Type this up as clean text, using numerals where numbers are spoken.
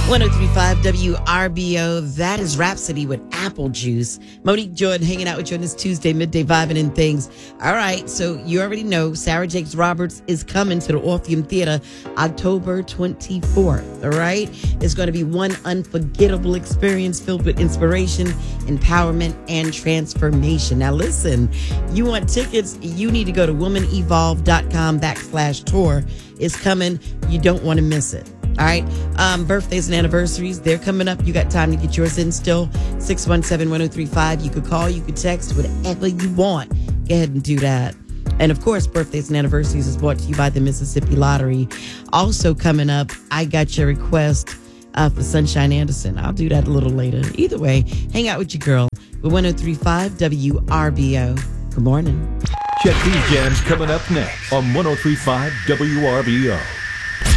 1035 WRBO. That is Rhapsody with Apple Juice. Monique Jordan hanging out with you on this Tuesday, midday vibing and things. All right, so you already know Sarah Jakes Roberts is coming to the Orpheum Theater October 24th. All right, it's going to be one unforgettable experience filled with inspiration, empowerment, and transformation. Now, listen, you want tickets? You need to go to womanevolve.com/tour. It's coming. You don't want to miss it. All right. Birthdays and anniversaries, they're coming up. You got time to get yours in still. 617-1035. You could call, you could text, whatever you want. Go ahead and do that. And of course, birthdays and anniversaries is brought to you by the Mississippi Lottery. Also coming up, I got your request for Sunshine Anderson. I'll do that a little later. Either way, hang out with your girl with 1035 WRBO. Good morning. Check these jams coming up next on 1035 WRBO.